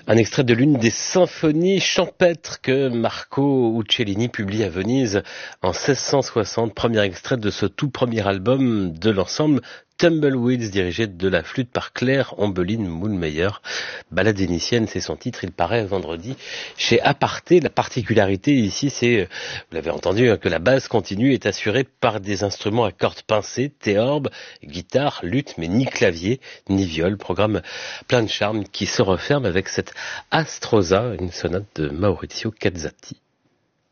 Un extrait de l'une des symphonies champêtres que Marco Uccellini publie à Venise en 1660. Premier extrait de ce tout premier album de l'ensemble Tumbleweeds, dirigé de la flûte par Claire Ombeline Moulmeyer. Ballade vénitienne, c'est son titre. Il paraît vendredi chez Aparté. La particularité ici, c'est, vous l'avez entendu, que la basse continue est assurée par des instruments à cordes pincées, théorbe, guitare, luth, mais ni clavier, ni viol. Programme plein de charme qui se referme avec cette Astrosa, une sonate de Maurizio Cazzati.